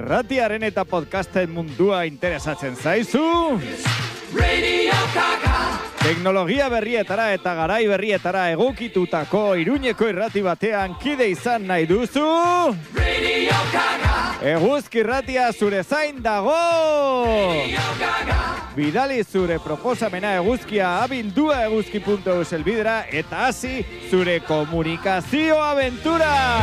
irratiaren eta podcasten mundua interesatzen zaizu? Teknologia berrietara eta garai berrietara egokitutako Iruñeko irrati batean kide izan nahi duzu? Eguzki irratia zure zain dago! Bidali zure proposamena eguzkia abildua eguzki.eus elbidera eta hasi zure komunikazio abentura!